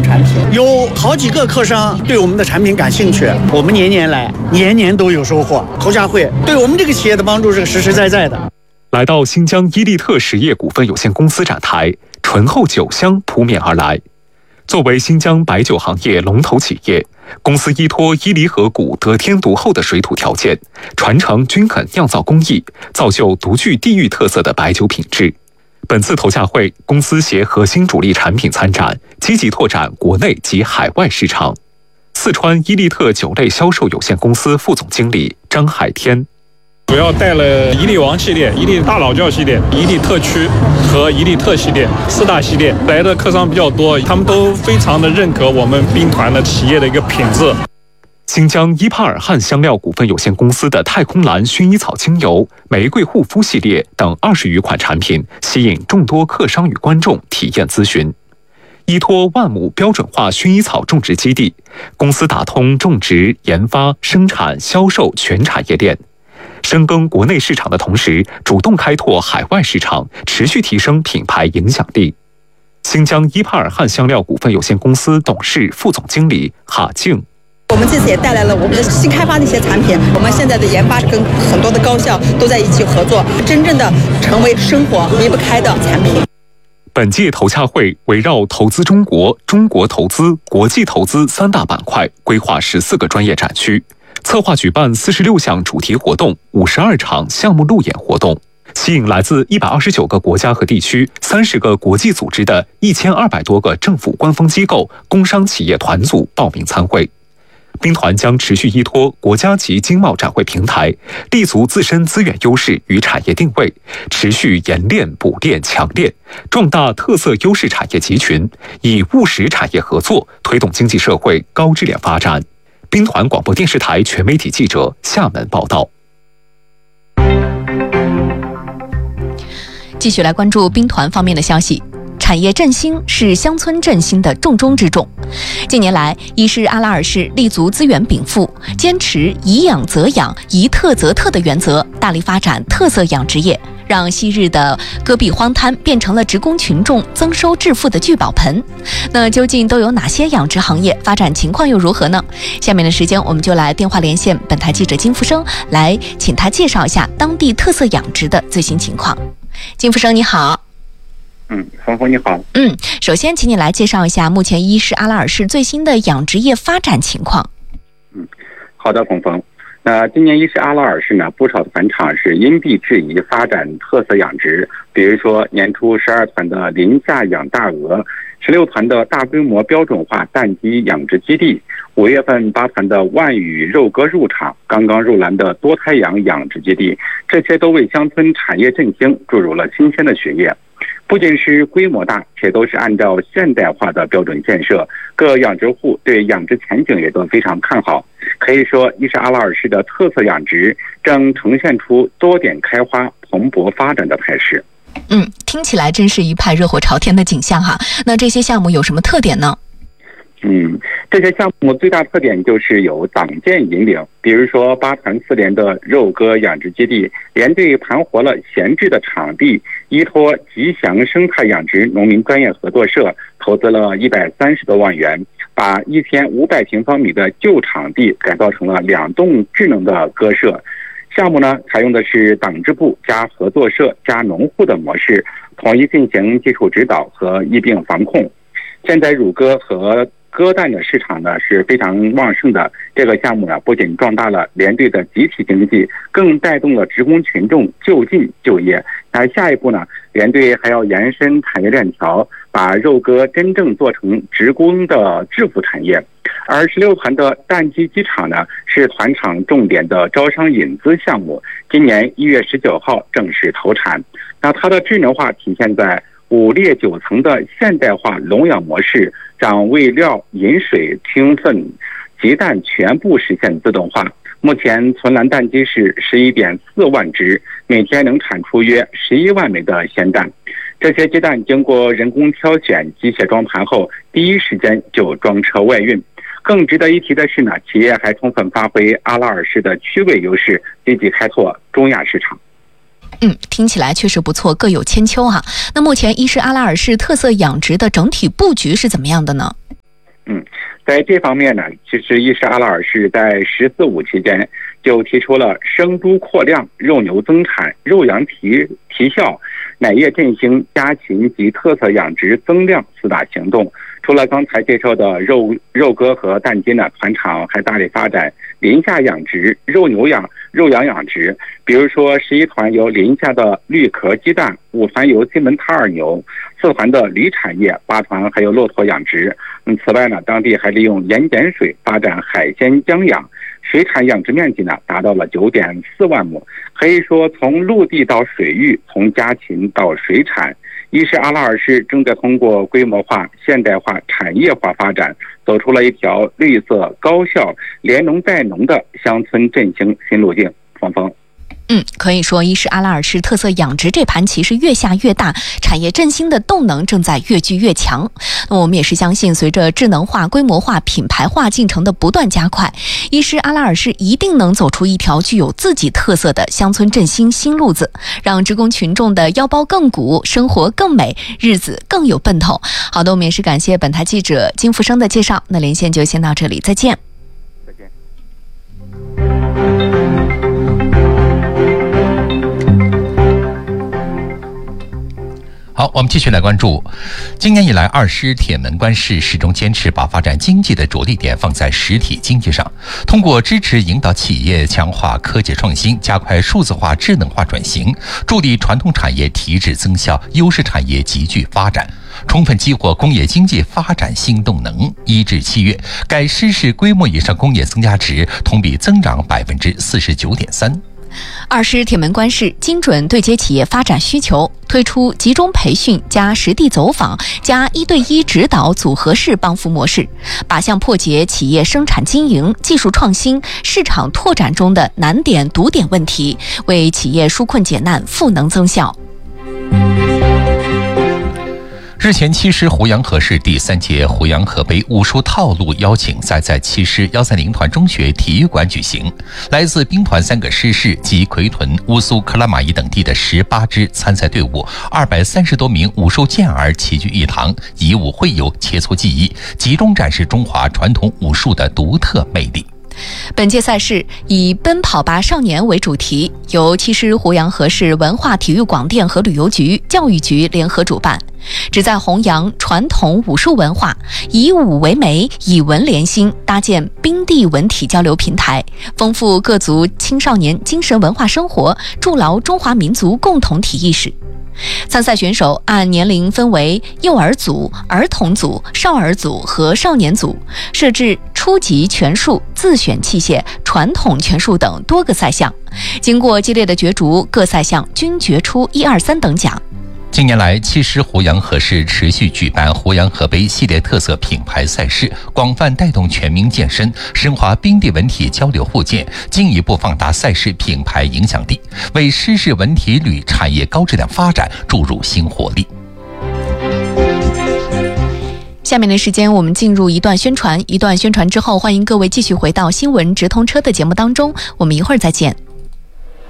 种产品。有好几个客商对我们的产品感兴趣，我们年年来，年年都有收获。头下会对我们这个企业的帮助是实实在在的。 来到新疆伊利特实业股份有限公司展台，醇厚酒香扑面而来。作为新疆白酒行业龙头企业，公司依托伊犁河谷得天独厚的水土条件，传承均衡酿造工艺，造就独具地域特色的白酒品质。本次头下会，公司携核心主力产品参展，积极拓展国内及海外市场。四川伊利特酒类销售有限公司副总经理张海天。 主要带了伊利王系列、伊利大老窖系列、伊利特区和伊利特系列4大系列，来的客商比较多，他们都非常的认可我们兵团的企业的一个品质。 新疆伊帕尔汗香料股份有限公司的太空蓝薰衣草精油、玫瑰护肤系列等20余款产品，吸引众多客商与观众体验咨询。依托万亩标准化薰衣草种植基地，公司打通种植、研发、生产、销售全产业链。深耕国内市场的同时，主动开拓海外市场，持续提升品牌影响力。新疆伊帕尔汗香料股份有限公司董事副总经理哈静。 我们这次也带来了我们的新开发的一些产品，我们现在的研发跟很多的高校都在一起合作，真正的成为生活离不开的产品。 本届头下会围绕投资中国、中国投资、国际投资3大板块，规划14个专业展区。策划举办46项主题活动，52场项目路演活动，吸引来自129个国家和地区、30个国际组织的1200多个政府官方机构、工商企业团组报名参会。兵团将持续依托国家级经贸展会平台，立足自身资源优势与产业定位，持续研炼、补炼、强炼，壮大特色优势产业集群，以务实产业合作推动经济社会高质量发展。兵团广播电视台全媒体记者厦门报道。 继续来关注兵团方面的消息。产业振兴是乡村振兴的重中之重。近年来，伊势阿拉尔市立足资源禀赋，坚持以养则养、宜特则特的原则，大力发展特色养殖业，让昔日的戈壁荒滩变成了职工群众增收致富的聚宝盆。那究竟都有哪些养殖行业？发展情况又如何呢？下面的时间，我们就来电话连线本台记者金福生，来请他介绍一下当地特色养殖的最新情况。金福生，你好。 芳芳你好。 首先请你来介绍一下目前伊势阿拉尔市最新的养殖业发展情况。 好的，芳芳。那今年伊势阿拉尔市呢，不少船厂是因地制宜发展特色养殖，比如说年初12团的林下养大鹅，16团的大规模标准化蛋鸡养殖基地，5月份8团的万宇肉鸽入场，刚刚入栏的多胎养养殖基地，这些都为乡村产业振兴注入了新鲜的血液。不仅是规模大，且都是按照现代化的标准建设，各养殖户对养殖前景也都非常看好。可以说，伊势阿拉尔市的特色养殖正呈现出多点开花、蓬勃发展的态势。 听起来真是一派热火朝天的景象哈。那这些项目有什么特点呢？ 这些项目最大特点就是有党建引领，比如说8团4连的肉鸽养殖基地，连队盘活了闲置的场地，依托吉祥生态养殖农民专业合作社，投资了130多万元，把1500平方米的旧场地改造成了2栋智能的鸽舍。项目呢，采用的是党支部加合作社加农户的模式，统一进行技术指导和疫病防控。现在乳鸽和鸽蛋的市场呢是非常旺盛的，这个项目呢不仅壮大了连队的集体经济，更带动了职工群众就近就业。那下一步呢，连队还要延伸产业链条，把肉鸽真正做成职工的致富产业。而16团的蛋鸡机场呢，是团厂重点的招商引资项目，今年1月19号正式投产。那它的智能化体现在5列9层的现代化笼养模式，让喂料、饮水、清粪、鸡蛋全部实现自动化。目前存栏蛋鸡是11.4万只，每天能产出约11万枚的鲜蛋。这些鸡蛋经过人工挑选、机械装盘后，第一时间就装车外运。更值得一提的是呢，企业还充分发挥阿拉尔市的区位优势，积极开拓中亚市场。 听起来确实不错，各有千秋哈。那目前伊势阿拉尔市特色养殖的整体布局是怎么样的呢？ 在这方面呢，其实伊什阿拉尔市在“14五”期间就提出了生猪扩量、肉牛增产、肉羊提效、奶业振兴、家禽及特色养殖增量4大行动。除了刚才介绍的肉鸽和蛋鸡呢，团场还大力发展林下养殖、肉羊养殖。比如说11团有林下的绿壳鸡蛋，5团有金门塔尔牛，4团的驴产业，8团还有骆驼养殖。此外呢，当地还利用盐碱水发展海鲜江养，水产养殖面积呢达到了9.4万亩。可以说，从陆地到水域，从家禽到水产，伊什阿拉尔市正在通过规模化、现代化、产业化发展，走出了一条绿色、高效、连农带农的乡村振兴新路径。芳芳。 可以说伊什阿拉尔市特色养殖这盘棋是越下越大，产业振兴的动能正在越聚越强。那我们也是相信，随着智能化、规模化、品牌化进程的不断加快，伊什阿拉尔市一定能走出一条具有自己特色的乡村振兴新路子，让职工群众的腰包更鼓，生活更美，日子更有奔头。好的，我们也是感谢本台记者金福生的介绍。那连线就先到这里，再见。 再见。 好，我们继续来关注。今年以来，二师铁门关市始终坚持把发展经济的着力点放在实体经济上，通过支持引导企业强化科技创新，加快数字化、智能化转型，助力传统产业提质增效，优势产业集聚发展，充分激活工业经济发展新动能。1至7月，该师市规模以上工业增加值同比增长49.3%。 二师铁门关市精准对接企业发展需求，推出集中培训加实地走访加1对1指导组合式帮扶模式，靶向破解企业生产经营、技术创新、市场拓展中的难点堵点问题，为企业纾困解难赋能增效。 日前，七师湖阳河市第3届湖阳河杯武术套路邀请赛在七师130团中学体育馆举行。来自兵团3个师市及奎屯、乌苏、克拉玛依等地的18支参赛队伍，230多名武术健儿齐聚一堂，以武会友，切磋技艺，集中展示中华传统武术的独特魅力。 本届赛事以奔跑吧少年为主题，由七师湖阳河市文化体育广电和旅游局、教育局联合主办，旨在弘扬传统武术文化，以武为媒，以文联心，搭建兵地文体交流平台，丰富各族青少年精神文化生活，筑牢中华民族共同体意识。参赛选手按年龄分为幼儿组、儿童组、少儿组和少年组，设置初级拳术、自选器械、传统拳术等多个赛项。经过激烈的角逐，各赛项均决出1、2、3等奖。 近年来，七师湖阳河市持续举办湖阳河杯系列特色品牌赛事，广泛带动全民健身，深化兵地文体交流互鉴，进一步放大赛事品牌影响力，为师市文体旅产业高质量发展注入新活力。 下面的时间我们进入一段宣传之后，欢迎各位继续回到新闻直通车的节目当中，我们一会儿再见。